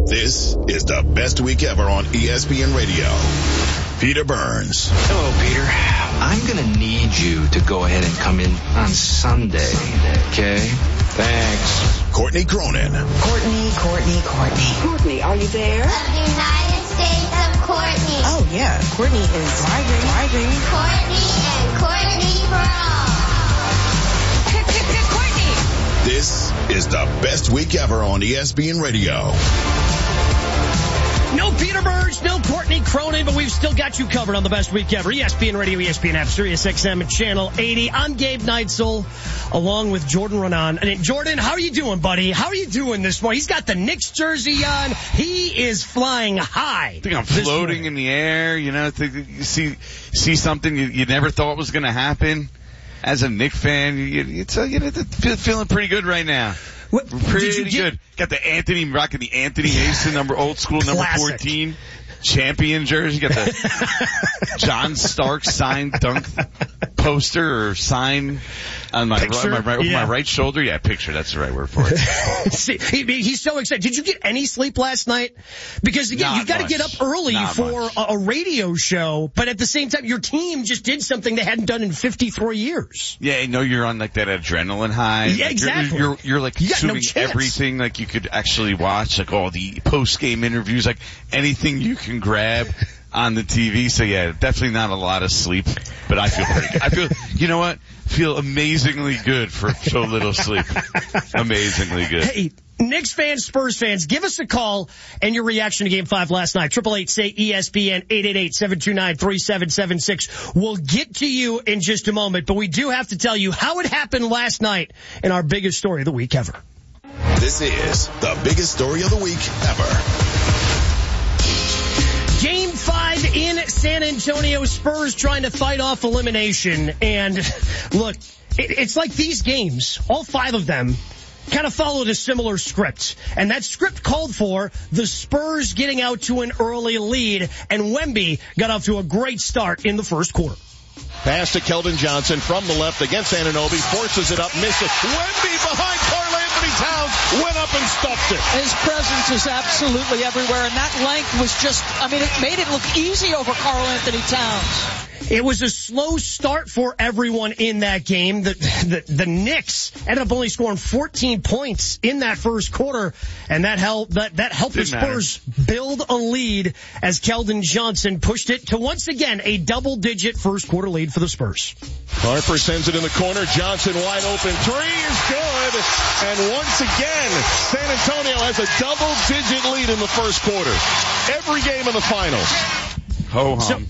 This is the best week ever on ESPN Radio. Peter Burns. Hello, Peter. I'm going to need you to go ahead and come in on Sunday, okay? Thanks. Courtney Cronin. Courtney. Courtney, are you there? Of the United States of Courtney. Oh, yeah. Courtney is driving. Courtney and Courtney Braun. Courtney. This is the best week ever on ESPN Radio. No Peter Burns, no Courtney Cronin, but we've still got you covered on the best week ever. ESPN Radio, ESPN app, Sirius XM, and Channel 80. I'm Gabe Neitzel, along with Jordan Renan. And Jordan, how are you doing, buddy? How are you doing this morning? He's got the Knicks jersey on. He is flying high. I think I'm floating in the air. You know, you see something you never thought was going to happen. As a Knicks fan, you're feeling pretty good right now. What, pretty good. Got rocking the Anthony Mason old school number 14 champion jersey. Got the John Stark signed dunk poster or sign on my right shoulder. Yeah, picture. That's the right word for it. See, he's so excited. Did you get any sleep last night? Because again, you got to get up early for a radio show, but at the same time, your team just did something they hadn't done in 54 years. Yeah, I know you're on like that adrenaline high. Yeah, exactly. You're like consuming everything like you could actually watch, like all the post-game interviews, like anything you can grab on the TV. So yeah, definitely not a lot of sleep, but I feel pretty good. You know what? Feel amazingly good for so little sleep. Amazingly good. Hey, Knicks fans, Spurs fans, give us a call and your reaction to Game 5 last night. 888-SAY-ESPN, 888-729-3776. We'll get to you in just a moment, but we do have to tell you how it happened last night in our biggest story of the week ever. This is the biggest story of the week ever. Game 5 in San Antonio, Spurs trying to fight off elimination. And look, it's like these games, all 5 of them, kind of followed a similar script. And that script called for the Spurs getting out to an early lead, and Wemby got off to a great start in the first quarter. Pass to Keldon Johnson from the left against Anunoby, forces it up, misses. Wemby behind Karl Anthony Towns, went up and stuffed it. His presence is absolutely everywhere, and that length was it made it look easy over Karl Anthony Towns. It was a slow start for everyone in that game. The Knicks ended up only scoring 14 points in that first quarter, and that helped the Spurs build a lead as Keldon Johnson pushed it to once again a double-digit first quarter lead for the Spurs. Harper sends it in the corner. Johnson wide open. 3 is good. And once again, San Antonio has a double-digit lead in the first quarter. Every game in the finals. Ho-hum.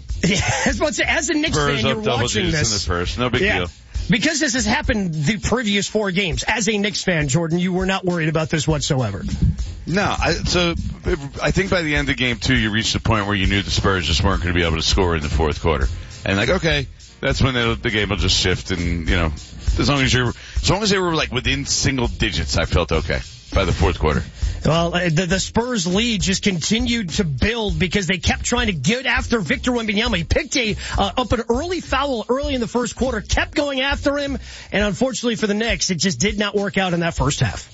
As a Knicks fan, you're watching this. In the first. No big deal. Because this has happened the previous 4 games. As a Knicks fan, Jordan, you were not worried about this whatsoever. No. So I think by the end of game 2, you reached the point where you knew the Spurs just weren't going to be able to score in the fourth quarter. And like, okay, that's when the game will just shift. And, you know, as long as they were like within single digits, I felt okay by the fourth quarter. Well, the Spurs lead just continued to build because they kept trying to get after Victor Wembanyama. He picked up an early foul early in the first quarter, kept going after him, and unfortunately for the Knicks, it just did not work out in that first half.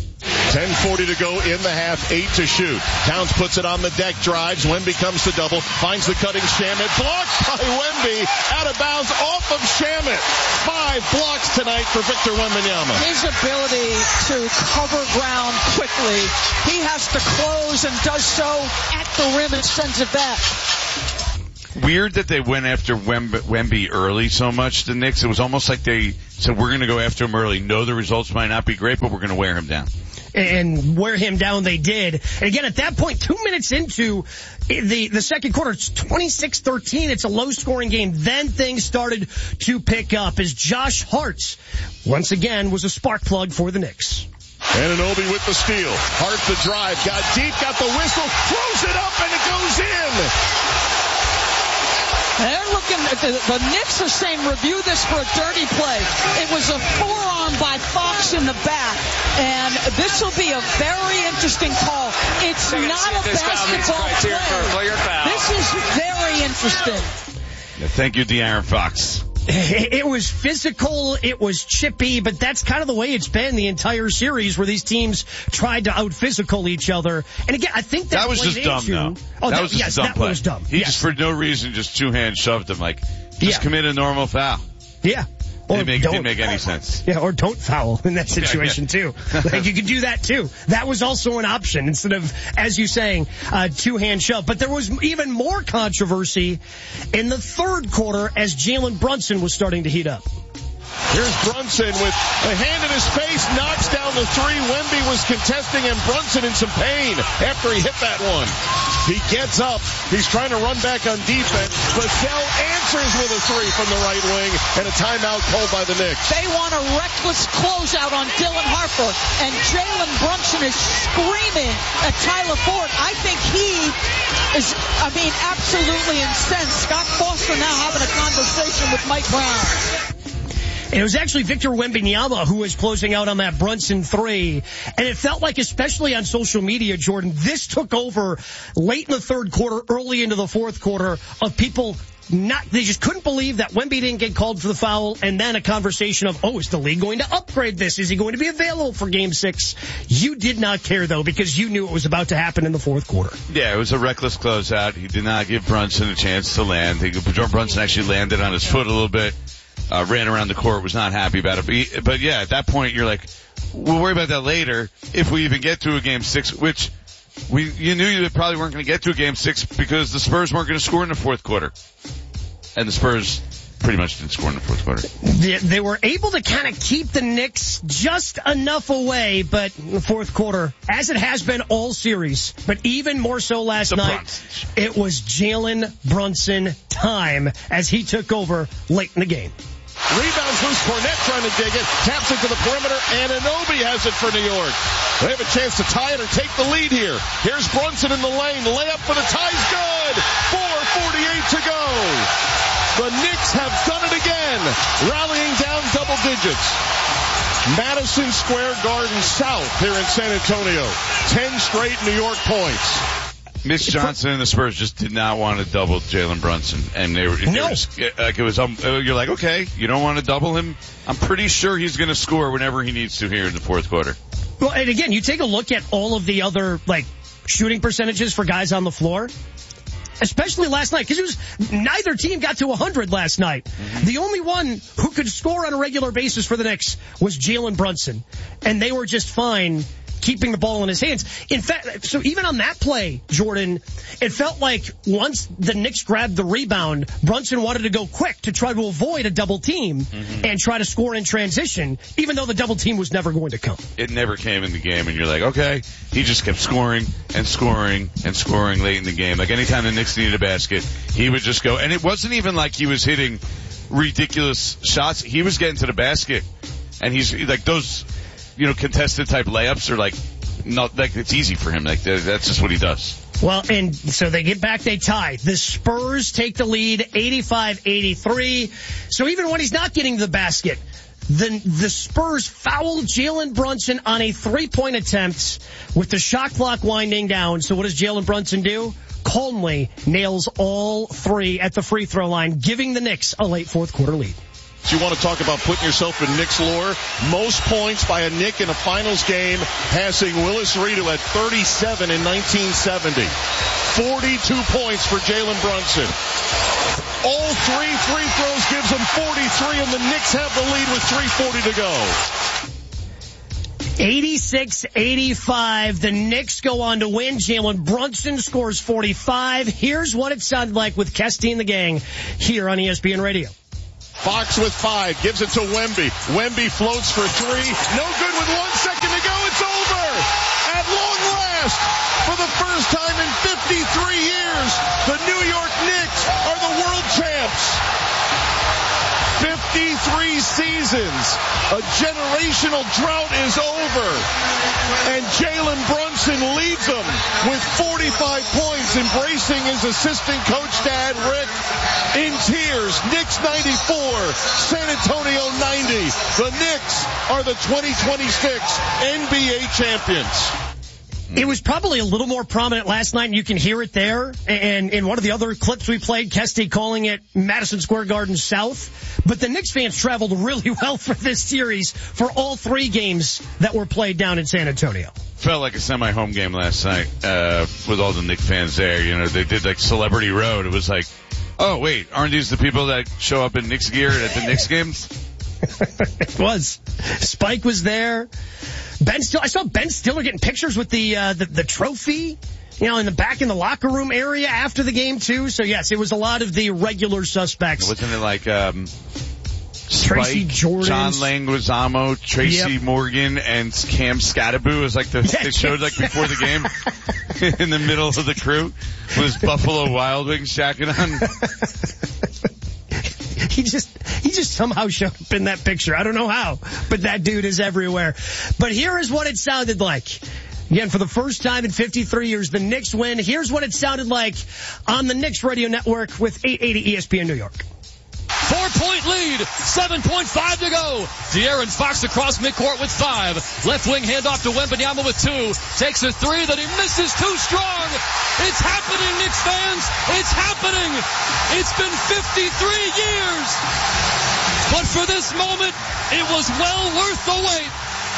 10:40 to go in the half, 8 to shoot. Towns puts it on the deck, drives. Wemby comes to double, finds the cutting Shamet. Blocked by Wemby, out of bounds, off of Shamet. 5 blocks tonight for Victor Wembanyama. His ability to cover ground quickly. He has to close and does so at the rim and sends it back. Weird that they went after Wemby early so much, the Knicks. It was almost like they said, we're going to go after him early. No, the results might not be great, but we're going to wear him down. And wear him down they did. And again, at that point, 2 minutes into the second quarter, it's 26-13. It's a low-scoring game. Then things started to pick up as Josh Hart, once again, was a spark plug for the Knicks. Anunoby with the steal. Hart the drive. Got deep, got the whistle, throws it up, and it goes in. They're looking at the Knicks are saying review this for a dirty play. It was a forearm by Fox in the back, and this will be a very interesting call. It's not a basketball play. This is very interesting. Yeah, thank you, De'Aaron Fox. It was physical, it was chippy, but that's kind of the way it's been the entire series where these teams tried to out-physical each other. And again, I think that was just dumb, though. Oh, that was just a dumb play. Was dumb. He just, for no reason, just two-hand shoved him. Like, just commit a normal foul. Yeah. Or didn't make any sense. Yeah, or don't foul in that situation, too. Like, you could do that, too. That was also an option instead of, as you're saying, two-hand shove. But there was even more controversy in the third quarter as Jalen Brunson was starting to heat up. Here's Brunson with a hand in his face, knocks down the three. Wemby was contesting, and Brunson in some pain after he hit that one. He gets up. He's trying to run back on defense. Vassell answers with a three from the right wing, and a timeout called by the Knicks. They want a reckless closeout on Dylan Harper, and Jalen Brunson is screaming at Tyler Ford. I think he is, absolutely incensed. Scott Foster now having a conversation with Mike Brown. It was actually Victor Wembanyama who was closing out on that Brunson three. And it felt like, especially on social media, Jordan, this took over late in the third quarter, early into the fourth quarter of people they just couldn't believe that Wemby didn't get called for the foul, and then a conversation of, is the league going to upgrade this? Is he going to be available for Game 6? You did not care, though, because you knew it was about to happen in the fourth quarter. Yeah, it was a reckless closeout. He did not give Brunson a chance to land. Brunson actually landed on his foot a little bit. Ran around the court, was not happy about it. But yeah, at that point, you're like, we'll worry about that later if we even get to a Game 6, which you knew you probably weren't going to get to a Game 6 because the Spurs weren't going to score in the fourth quarter. And the Spurs pretty much didn't score in the fourth quarter. They were able to kind of keep the Knicks just enough away, but in the fourth quarter, as it has been all series, but even more so last night, it was Jalen Brunson time as he took over late in the game. Rebounds loose. Cornette trying to dig it. Taps it to the perimeter. Anunoby has it for New York. They have a chance to tie it or take the lead here. Here's Brunson in the lane. Layup for the tie's good. 4:48 to go. The Knicks have done it again. Rallying down double digits. Madison Square Garden South here in San Antonio. 10 straight New York points. Mitch Johnson and the Spurs just did not want to double Jalen Brunson, and they were just, like, it was. You're like, okay, you don't want to double him. I'm pretty sure he's going to score whenever he needs to here in the fourth quarter. Well, and again, you take a look at all of the other shooting percentages for guys on the floor, especially last night, because neither team got to 100 last night. Mm-hmm. The only one who could score on a regular basis for the Knicks was Jalen Brunson, and they were just fine keeping the ball in his hands. In fact, so even on that play, Jordan, it felt like once the Knicks grabbed the rebound, Brunson wanted to go quick to try to avoid a double team and try to score in transition, even though the double team was never going to come. It never came in the game, and you're like, okay. He just kept scoring and scoring and scoring late in the game. Like anytime the Knicks needed a basket, he would just go. And it wasn't even like he was hitting ridiculous shots. He was getting to the basket, and he's like those, contested type layups are it's easy for him. That's just what he does. Well, and so they get back, they tie. The Spurs take the lead, 85-83. So even when he's not getting the basket, the Spurs foul Jalen Brunson on a three-point attempt with the shot clock winding down. So what does Jalen Brunson do? Calmly nails all three at the free throw line, giving the Knicks a late fourth quarter lead. You want to talk about putting yourself in Knicks lore? Most points by a Knick in a finals game, passing Willis Reed at 37 in 1970. 42 points for Jalen Brunson. All three free throws gives them 43, and the Knicks have the lead with 3:40 to go. 86-85. The Knicks go on to win. Jalen Brunson scores 45. Here's what it sounded like with Kesty and the gang here on ESPN Radio. Fox with 5, gives it to Wemby. Wemby floats for 3. No good with 1 second to go. It's over. At long last, for the first time in 53 years, the New York Knicks are the world champs. 53 seasons. A generational drought is over. And Jalen Brunson leads them with 45 points, embracing his assistant coach, Dad Rick, in tears. Knicks 94, San Antonio 90. The Knicks are the 2026 NBA champions. It was probably a little more prominent last night, and you can hear it there. And in one of the other clips we played, Kesty calling it Madison Square Garden South. But the Knicks fans traveled really well for this series for all 3 games that were played down in San Antonio. Felt like a semi-home game last night with all the Knicks fans there. You know, they did like Celebrity Road. It was like, oh, wait, aren't these the people that show up in Knicks gear at the Knicks games? It was. Spike was there. I saw Ben Stiller getting pictures with the trophy, you know, in the locker room area after the game too. So yes, it was a lot of the regular suspects. Wasn't it like Tracy Spike, Jordan, John Leguizamo, Tracy Morgan, and Cam Scatterbu? Was like they showed like before the game in the middle of the crew was Buffalo Wild Wings jacket on. He just somehow showed up in that picture. I don't know how, but that dude is everywhere. But here is what it sounded like. Again, for the first time in 53 years, the Knicks win. Here's what it sounded like on the Knicks radio network with 880 ESPN New York. 4-point lead, 7.5 to go. De'Aaron Fox across midcourt with 5. Left wing handoff to Wembanyama with 2. Takes a 3 that he misses too strong. It's happening, Knicks fans. It's happening. It's been 53 years. But for this moment, it was well worth the wait.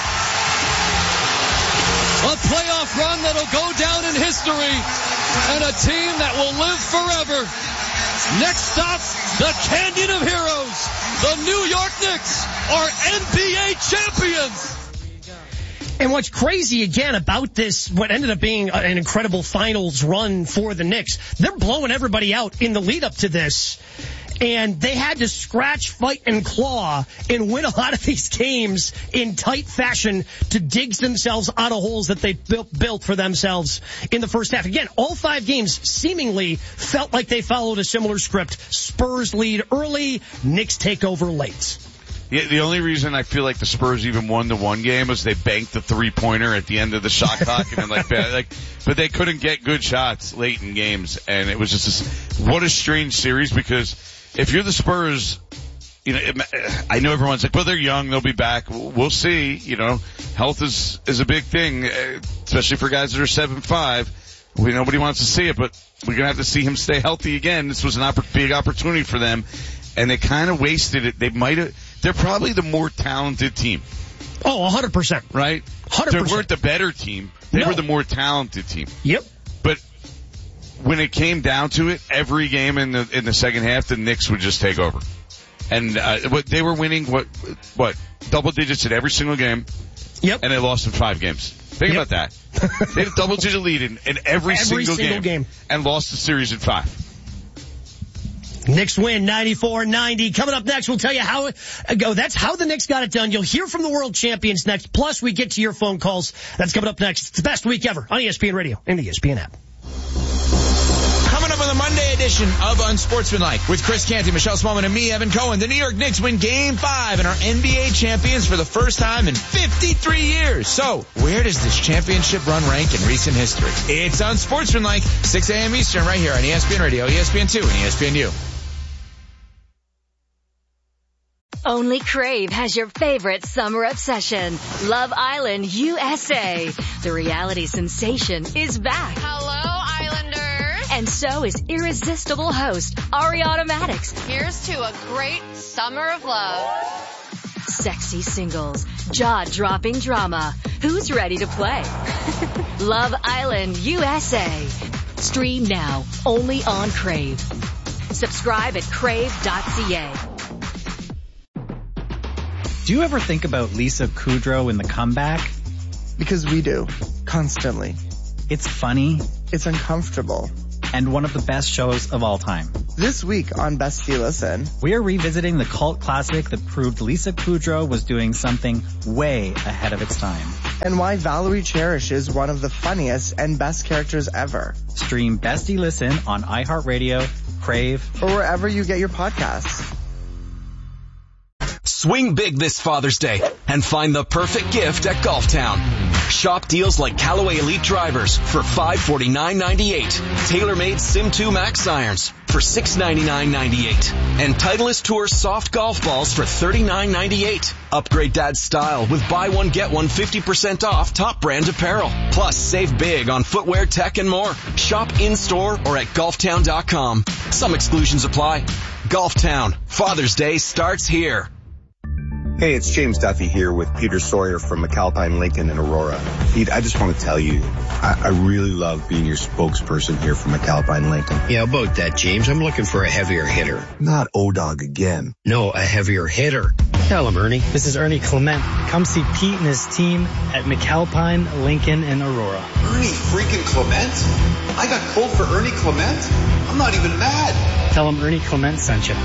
A playoff run that'll go down in history. And a team that will live forever. Next stop, the Canyon of Heroes. The New York Knicks are NBA champions. And what's crazy again about this, what ended up being an incredible finals run for the Knicks, they're blowing everybody out in the lead up to this. And they had to scratch, fight, and claw and win a lot of these games in tight fashion to dig themselves out of holes that they built for themselves in the first half. Again, all 5 games seemingly felt like they followed a similar script. Spurs lead early, Knicks take over late. Yeah, the only reason I feel like the Spurs even won the one game was they banked the 3-pointer at the end of the shot clock, and then but they couldn't get good shots late in games, and it was just what a strange series because if you're the Spurs, you know, I know everyone's like, well, they're young, they'll be back. We'll see. You know, health is a big thing, especially for guys that are 7'5". Nobody wants to see it, but we're gonna have to see him stay healthy again. This was an big opportunity for them, and they kind of wasted it. They're probably the more talented team. Oh, 100%. Right? 100%. They weren't the better team. They were the more talented team. Yep. But when it came down to it, every game in the second half, the Knicks would just take over. And they were winning what double digits in every single game. Yep. And they lost in 5 games. Think about that. They had a double digit lead in every single game and lost the series in 5. Knicks win 94-90. Coming up next, we'll tell you how that's how the Knicks got it done. You'll hear from the world champions next. Plus, we get to your phone calls. That's coming up next. It's the best week ever on ESPN Radio and the ESPN app. Coming up on the Monday edition of Unsportsmanlike with Chris Canty, Michelle Smallman, and me, Evan Cohen. The New York Knicks win Game 5 and are NBA champions for the first time in 53 years. So, where does this championship run rank in recent history? It's Unsportsmanlike, 6 a.m. Eastern, right here on ESPN Radio, ESPN2, and ESPNU. Only Crave has your favorite summer obsession, Love Island USA. The reality sensation is back. Hello, Islanders. And so is irresistible host Ariana Maddox. Here's to a great summer of love. Sexy singles, jaw-dropping drama. Who's ready to play? Love Island USA. Stream now, only on Crave. Subscribe at crave.ca. Do you ever think about Lisa Kudrow in The Comeback? Because we do. Constantly. It's funny. It's uncomfortable. And one of the best shows of all time. This week on Bestie Listen, we are revisiting the cult classic that proved Lisa Kudrow was doing something way ahead of its time. And why Valerie Cherish is one of the funniest and best characters ever. Stream Bestie Listen on iHeartRadio, Crave, or wherever you get your podcasts. Swing big this Father's Day and find the perfect gift at Golf Town. Shop deals like Callaway Elite drivers for $549.98. TaylorMade Sim2 Max irons for $699.98. And Titleist Tour soft golf balls for $39.98. Upgrade Dad's style with buy one, get one 50% off top brand apparel. Plus, save big on footwear, tech, and more. Shop in-store or at golftown.com. Some exclusions apply. Golftown. Father's Day starts here. Hey, it's James Duffy here with Peter Sawyer from McAlpine Lincoln in Aurora. Pete, I just want to tell you, I really love being your spokesperson here for McAlpine Lincoln. Yeah, about that, James. I'm looking for a heavier hitter. Not O-Dog again. No, a heavier hitter. Tell him, Ernie. This is Ernie Clement. Come see Pete and his team at McAlpine Lincoln in Aurora. Ernie freaking Clement? I got pulled for Ernie Clement? I'm not even mad. Tell him Ernie Clement sent you.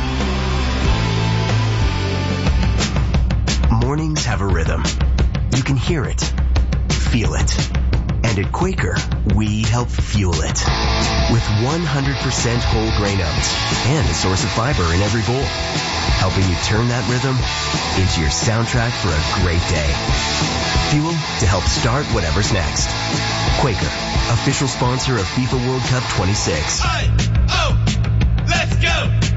Mornings have a rhythm. You can hear it, feel it. And at Quaker, we help fuel it. With 100% whole grain oats and a source of fiber in every bowl. Helping you turn that rhythm into your soundtrack for a great day. Fuel to help start whatever's next. Quaker, official sponsor of FIFA World Cup 26. Let's go!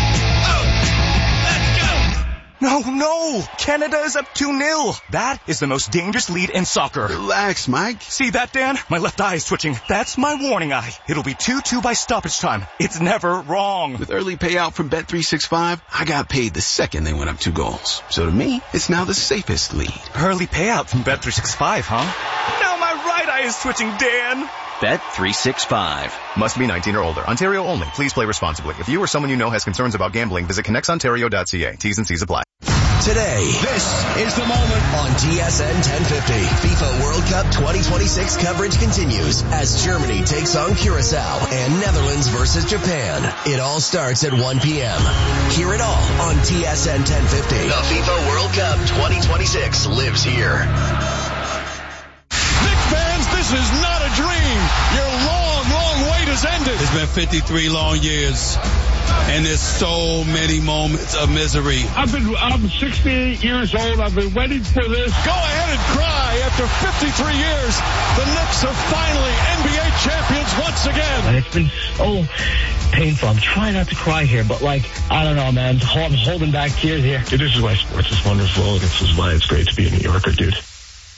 No! Canada is up 2-0. That is the most dangerous lead in soccer. Relax, Mike. See that, Dan? My left eye is twitching. That's my warning eye. It'll be 2-2 by stoppage time. It's never wrong. With early payout from Bet365, I got paid the second they went up 2 goals. So to me, it's now the safest lead. Early payout from Bet365, huh? Now my right eye is twitching, Dan. Bet365. Must be 19 or older. Ontario only. Please play responsibly. If you or someone you know has concerns about gambling, visit connectsontario.ca. T's and C's apply. Today, this is the moment on TSN 1050. FIFA World Cup 2026 coverage continues as Germany takes on Curacao and Netherlands versus Japan. It all starts at 1 p.m. Hear it all on TSN 1050. The FIFA World Cup 2026 lives here. Knicks fans, this is not a dream. Your long wait has ended. It's been 53 long years. And there's so many moments of misery. I'm 68 years old. I've been waiting for this. Go ahead and cry. After 53 years, the Knicks are finally NBA champions once again. And it's been so painful. I'm trying not to cry here, but I don't know, man. I'm holding back tears here. This is why sports is wonderful. This is why it's great to be a New Yorker, dude.